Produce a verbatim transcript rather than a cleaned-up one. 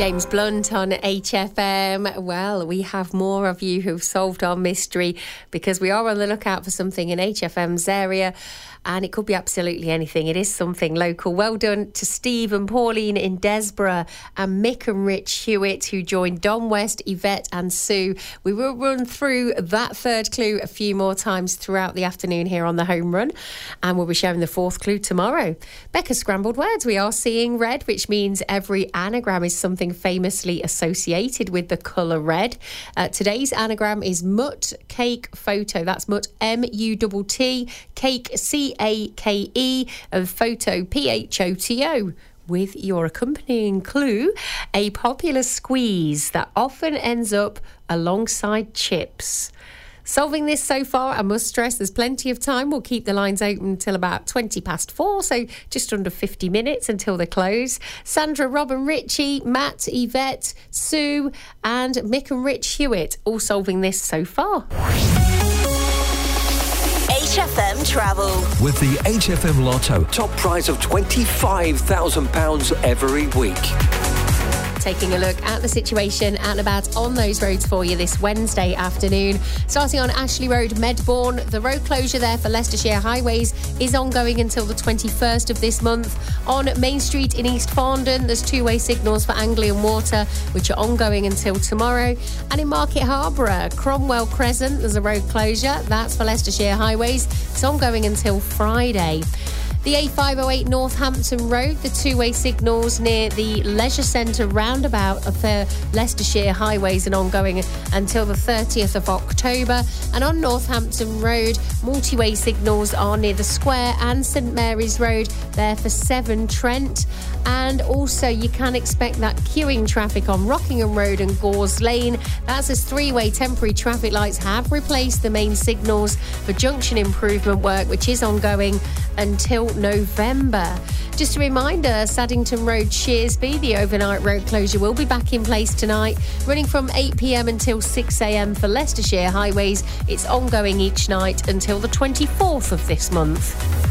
James Blunt on H F M. Well, we have more of you who've solved our mystery because we are on the lookout for something in H F M's area. And it could be absolutely anything. It is something local. Well done to Steve and Pauline in Desborough and Mick and Rich Hewitt who joined Don West, Yvette and Sue. We will run through that third clue a few more times throughout the afternoon here on the Home Run. And we'll be sharing the fourth clue tomorrow. Becca's Scrambled Words. We are seeing red, which means every anagram is something famously associated with the colour red. Uh, today's anagram is Mutt Cake Photo. That's Mutt, M U T T, Cake, C A K E, and Photo, P H O T O. With your accompanying clue, a popular squeeze that often ends up alongside chips. Solving this so far, I must stress there's plenty of time. We'll keep the lines open till about twenty past four, so just under fifty minutes until they close. Sandra, Robin, Richie, Matt, Yvette, Sue and Mick and Rich Hewitt all solving this so far. H F M Travel. With the H F M Lotto, top prize of twenty-five thousand pounds every week. Taking a look at the situation out and about on those roads for you this Wednesday afternoon. Starting on Ashley Road, Medbourne, the road closure there for Leicestershire Highways is ongoing until the twenty-first of this month. On Main Street in East Farndon, there's two-way signals for Anglian Water, which are ongoing until tomorrow. And in Market Harborough, Cromwell Crescent, there's a road closure. That's for Leicestershire Highways. It's ongoing until Friday. The A five oh eight Northampton Road, the two-way signals near the Leisure Centre roundabout of the Leicestershire Highways and ongoing until the thirtieth of October. And on Northampton Road, multi-way signals are near the Square and St Mary's Road, there for Severn Trent. And also you can expect that queuing traffic on Rockingham Road and Gores Lane. That's as three-way temporary traffic lights have replaced the main signals for junction improvement work, which is ongoing until November. Just a reminder, Saddington Road, Shearsby, the overnight road closure will be back in place tonight, running from eight p m until six a m for Leicestershire Highways. It's ongoing each night until the twenty-fourth of this month.